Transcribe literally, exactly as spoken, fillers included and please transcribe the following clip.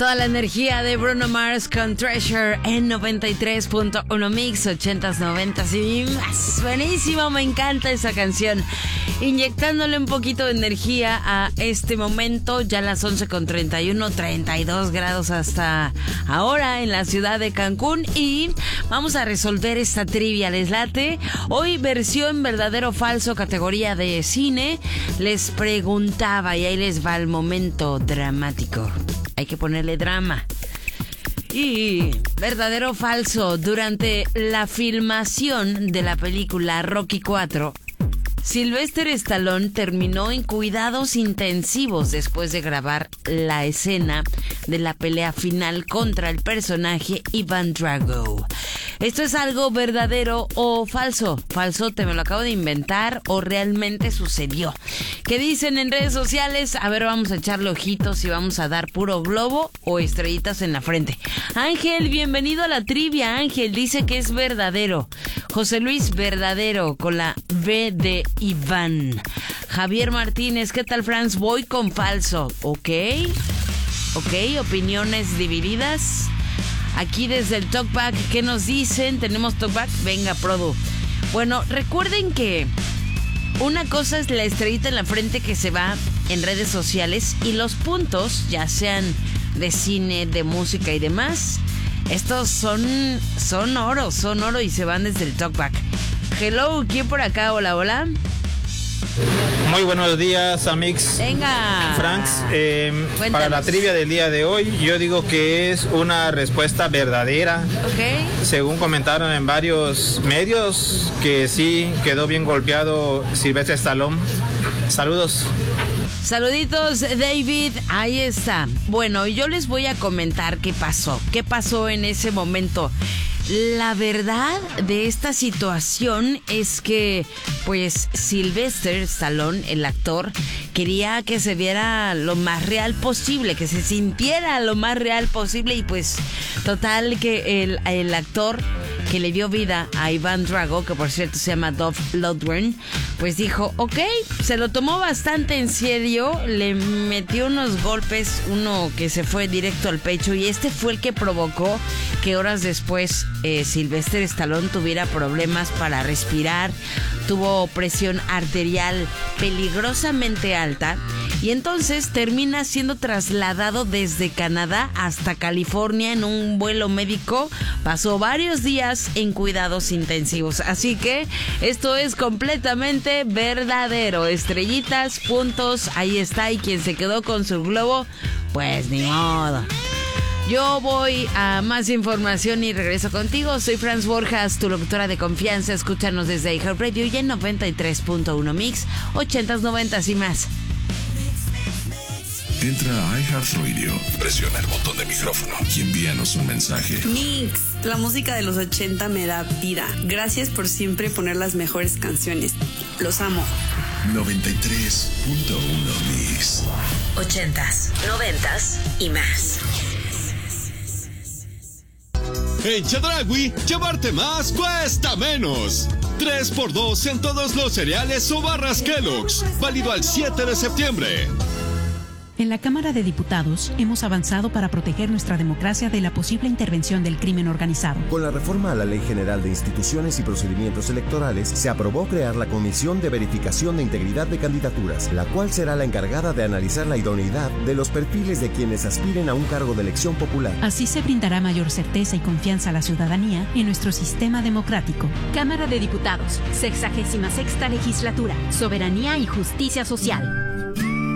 Toda la energía de Bruno Mars con Treasure en noventa y tres punto uno Mix, ochentas, noventas y más. Buenísimo, me encanta esa canción. Inyectándole un poquito de energía a este momento, ya las once con treinta y uno, treinta y dos grados hasta ahora en la ciudad de Cancún. Y vamos a resolver esta trivia, ¿les late? Hoy versión verdadero o falso, categoría de cine. Les preguntaba, y ahí les va el momento dramático. Hay que ponerle drama. Y verdadero o falso, durante la filmación de la película Rocky cuatro, Sylvester Stallone terminó en cuidados intensivos después de grabar la escena de la pelea final contra el personaje Ivan Drago. ¿Esto es algo verdadero o falso? Falso, te me lo acabo de inventar o realmente sucedió. ¿Qué dicen en redes sociales? A ver, vamos a echarle ojitos y vamos a dar puro globo o estrellitas en la frente. Ángel, bienvenido a la trivia. Ángel dice que es verdadero. José Luis, verdadero, con la B de Iván. Javier Martínez, ¿qué tal, Franz? Voy con falso. Ok, ok, opiniones divididas. Aquí desde el Talkback, ¿qué nos dicen? ¿Tenemos Talkback? Venga, Produ. Bueno, recuerden que una cosa es la estrellita en la frente que se va en redes sociales y los puntos, ya sean de cine, de música y demás, estos son, son oro, son oro y se van desde el Talkback. Hello, ¿quién por acá? Hola, hola. Muy buenos días, Amix. Venga. Franks, eh, para la trivia del día de hoy, yo digo que es una respuesta verdadera. Ok. Según comentaron en varios medios, que sí quedó bien golpeado Sylvester Stallone. Saludos. Saluditos, David, ahí está. Bueno, yo les voy a comentar qué pasó, qué pasó en ese momento. La verdad de esta situación es que, pues, Sylvester Stallone, el actor, quería que se viera lo más real posible, que se sintiera lo más real posible y pues, total que el, el actor que le dio vida a Ivan Drago, que por cierto se llama Dolph Lundgren, pues dijo, ok, se lo tomó bastante en serio, le metió unos golpes, uno que se fue directo al pecho y este fue el que provocó que horas después eh, Sylvester Stallone tuviera problemas para respirar, tuvo presión arterial peligrosamente alta y entonces termina siendo trasladado desde Canadá hasta California en un vuelo médico, pasó varios días en cuidados intensivos, así que esto es completamente verdadero. Estrellitas, puntos, ahí está, y quien se quedó con su globo, pues ni modo. Yo voy a más información y regreso contigo. Soy Franz Borjas, tu locutora de confianza. Escúchanos desde iHeartRadio y en noventa y tres punto uno Mix, ochentas, noventas y más. Entra a iHeartRadio, presiona el botón de micrófono y envíanos un mensaje. Mix, la música de los ochenta me da vida. Gracias por siempre poner las mejores canciones. Los amo. noventa y tres punto uno Mix. Ochentas, noventas y más. En Chedraui, llevarte más cuesta menos. tres por dos en todos los cereales o barras Kellogg's. Válido al siete de septiembre. En la Cámara de Diputados hemos avanzado para proteger nuestra democracia de la posible intervención del crimen organizado. Con la reforma a la Ley General de Instituciones y Procedimientos Electorales, se aprobó crear la Comisión de Verificación de Integridad de Candidaturas, la cual será la encargada de analizar la idoneidad de los perfiles de quienes aspiren a un cargo de elección popular. Así se brindará mayor certeza y confianza a la ciudadanía en nuestro sistema democrático. Cámara de Diputados, sexagésima sexta legislatura, Soberanía y Justicia Social.